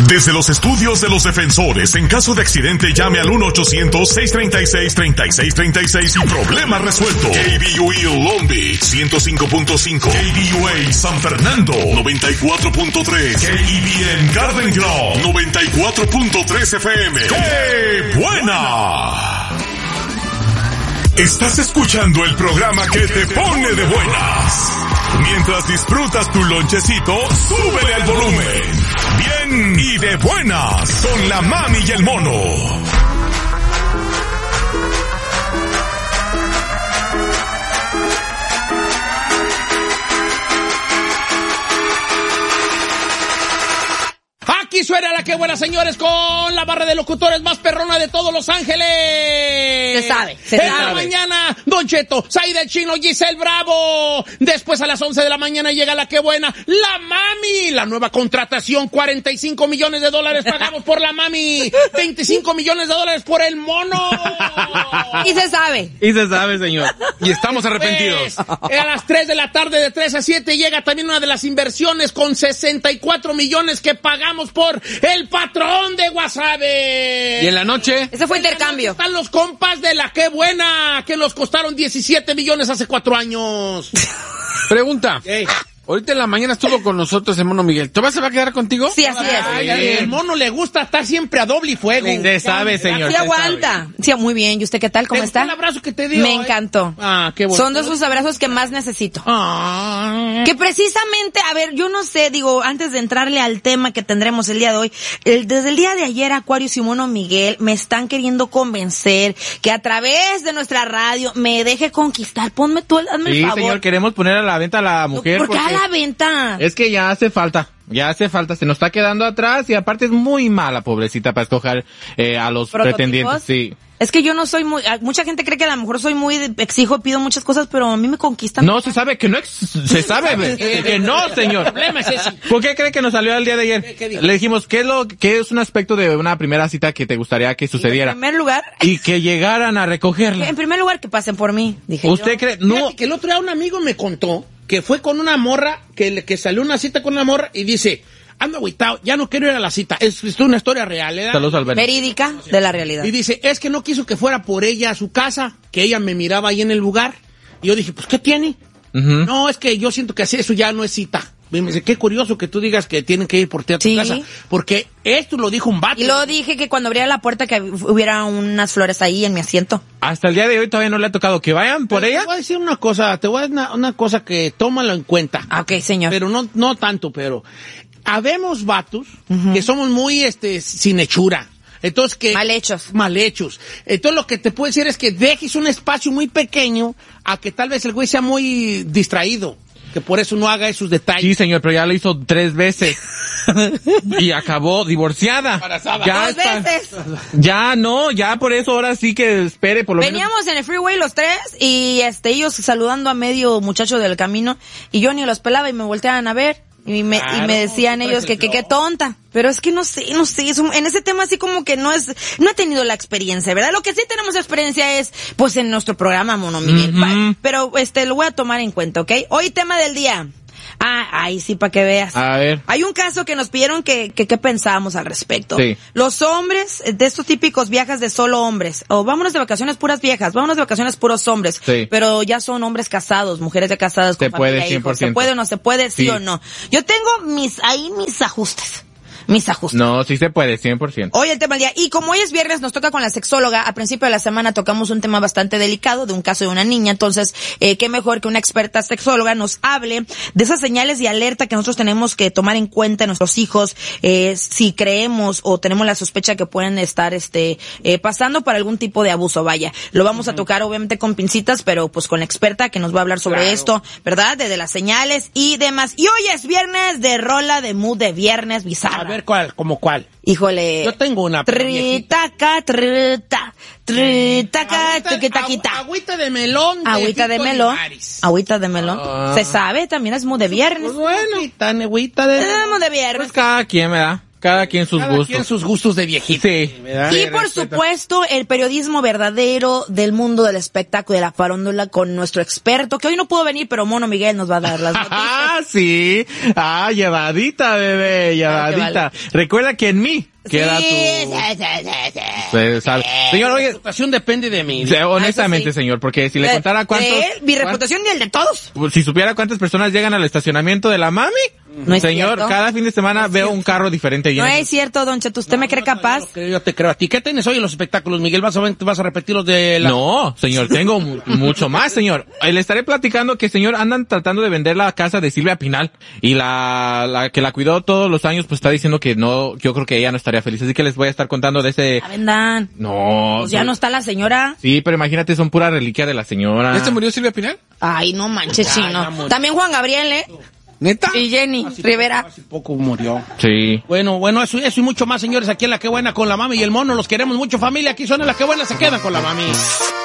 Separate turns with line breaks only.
Desde los estudios de los defensores, en caso de accidente llame al 1-800-636-3636 y problema resuelto. KBUE Long Beach 105.5, KBUA San Fernando 94.3, KEBN Garden Grove 94.3 FM. ¡Qué buena! Estás escuchando el programa que te pone de buenas. Mientras disfrutas tu lonchecito, súbele al volumen. Bien y de buenas con la mami y el mono.
Aquí suena la que buena, señores, con la barra de locutores más perrona de todos Los Ángeles.
Se sabe.
En la mañana, Don Cheto, Saida el Chino, Giselle Bravo. Después a las 11 de la mañana llega la que buena, la mami. La nueva contratación, $45 millones pagamos por la mami. $25 millones por el mono.
Y se sabe.
Y se sabe, señor. Y estamos arrepentidos.
A las 3 de la tarde, de 3 a 7, llega también una de las inversiones con $64 millones que pagamos por el patrón de Guasave.
Y en la noche,
Ese fue intercambio.
Están los compas de la que buena, que nos costaron $17 millones hace 4 años.
pregunta.
Hey.
Ahorita en la mañana estuvo con nosotros el mono Miguel. ¿Te vas a quedar contigo?
Sí, así es.
Ay, el mono le gusta estar siempre a doble fuego.
Se sabe, señor.
Sí aguanta. Sí, muy bien. ¿Y usted qué tal? ¿Cómo
¿Te gustó
está?
el abrazo que te dio?
Me encantó.
Ah, qué bueno.
Son de esos abrazos que más necesito.
Ah.
Que precisamente, a ver, yo no sé, digo, antes de entrarle al tema que tendremos el día de hoy, desde el día de ayer, Aquarius y Mono Miguel me están queriendo convencer que a través de nuestra radio me deje conquistar. Ponme tú, hazme el
Sí,
favor.
señor, queremos poner a la venta a la mujer.
¿Por qué a la venta?
Es que ya hace falta, se nos está quedando atrás y aparte es muy mala, pobrecita, para escoger a los
¿Prototipos?
pretendientes, sí.
Es que yo no soy mucha gente cree que a lo mejor soy muy exijo, pido muchas cosas, pero a mí me conquistan.
No, se sabe que no, se sabe que no, señor.
El problema es ese.
¿Por qué cree que nos salió el día de ayer?
¿Qué dijo?
Le dijimos, ¿qué es un aspecto de una primera cita que te gustaría que sucediera?
En primer lugar,
Y que llegaran a recogerla.
en primer lugar que pasen por mí, dije
¿Usted
yo.
cree? No.
Fíjate que el otro día un amigo me contó que fue con una morra, que salió una cita con una morra y dice, ando agüitado, ya no quiero ir a la cita. Es una historia real, ¿eh?
Saludos, Alberto.
Verídica de la realidad.
Y dice, es que no quiso que fuera por ella a su casa, que ella me miraba ahí en el lugar. Y yo dije, pues, ¿qué tiene?
Ujú.
No, es que yo siento que así eso ya no es cita. Y me dice, qué curioso que tú digas que tienen que ir por ti a tu
Sí.
casa. Porque esto lo dijo un vato.
Y luego dije que cuando abriera la puerta que hubiera unas flores ahí en mi asiento.
Hasta el día de hoy todavía no le ha tocado que vayan por
Pero
ella.
Te voy a decir una cosa, una cosa que tómalo en cuenta.
Ah, ok, señor.
Pero no tanto, pero habemos vatos que somos muy sin hechura. Entonces que
Mal hechos.
Mal hechos. Entonces lo que te puedo decir es que dejes un espacio muy pequeño a que tal vez el güey sea muy distraído, que por eso no haga esos detalles.
Sí, señor, pero ya lo hizo 3 veces. Y acabó divorciada.
Embarazada.
Ya
2 veces.
Ya por eso ahora sí que espere por lo menos.
Veníamos en el freeway los 3 y ellos saludando a medio muchacho del camino y yo ni los pelaba y me volteaban a ver. Y me decían ellos que qué tonta. Pero es que no sé, en ese tema así como que no he tenido la experiencia, ¿verdad? Lo que sí tenemos experiencia es, pues, en nuestro programa, Mono Miguel.
Ujú.
Pero, lo voy a tomar en cuenta, ¿ok? Hoy tema del día. Ahí sí, para que veas.
A ver.
Hay un caso que nos pidieron que pensábamos al respecto.
Sí.
Los hombres, de estos típicos viajes de solo hombres, o vámonos de vacaciones puras viejas, vámonos de vacaciones puros hombres,
Sí.
pero ya son hombres casados, mujeres ya casadas con
Se puede,
familia, hijos.
100%.
¿Se puede o no se puede? ¿Sí
Sí.
o no? Yo tengo mis ajustes. Mis ajustes.
No, sí se puede, 100%.
Hoy el tema del día. Y como hoy es viernes, nos toca con la sexóloga. A principio de la semana tocamos un tema bastante delicado de un caso de una niña. Entonces, qué mejor que una experta sexóloga nos hable de esas señales de alerta que nosotros tenemos que tomar en cuenta en nuestros hijos, si creemos o tenemos la sospecha que pueden estar, pasando por algún tipo de abuso. Vaya, lo vamos a tocar obviamente con pincitas, pero pues con la experta que nos va a hablar sobre esto, ¿verdad? De las señales y demás. Y hoy es viernes de rola de mood de viernes bizarra.
A ver, ¿cuál? ¿Cómo cuál?
Híjole.
Yo tengo una.
Tritaca, tiquitaquita.
Agüita de melón.
Agüita de
Fito
melón.
Olivares.
Agüita de melón. Se sabe, también es mood de viernes.
Pues bueno, tan agüita de melón.
Mood de viernes.
Pues cada quien, ¿verdad? Cada quien sus
Cada
gustos.
quien sus gustos de viejito.
Sí.
¿verdad?
Y por supuesto, el periodismo verdadero del mundo del espectáculo y de la farándula con nuestro experto, que hoy no pudo venir, pero Mono Miguel nos va a dar las noticias.
Ah, sí. Ah, llevadita, bebé, llevadita.
Vale.
Recuerda que en mí queda
Sí.
tu... Sabe. Señor,
La
oye,
reputación depende de mí.
honestamente,
Eso sí.
señor, porque si le contara cuántos...
De él, mi reputación y el de todos.
Pues, si supiera cuántas personas llegan al estacionamiento de la mami,
No es
señor,
cierto.
cada fin de semana veo un carro diferente
No
lleno.
es cierto, Don Cheto. ¿Usted me cree capaz?
Yo te creo a ti. ¿Qué tienes hoy en los espectáculos, Miguel? ¿Vas a repetir los de la...
No, señor, tengo mucho más, señor. Le estaré platicando que, señor, andan tratando de vender la casa de Silvia Pinal y la que la cuidó todos los años, pues está diciendo que no, yo creo que ella no estaría feliz. Así que les voy a estar contando de ese...
La vendan.
No.
Pues ya no está la señora.
Sí, pero imagínate, son pura reliquia de la señora.
¿Ya se murió Silvia Pinal?
Ay, no manches, chino. También Juan Gabriel,
¿Neta?
Y Jenny Rivera.
Hace poco murió.
Sí.
Bueno, eso y mucho más, señores, aquí en La Que Buena con la Mami y el Mono. Los queremos mucho, familia. Aquí son en La Que Buena, se quedan con la Mami.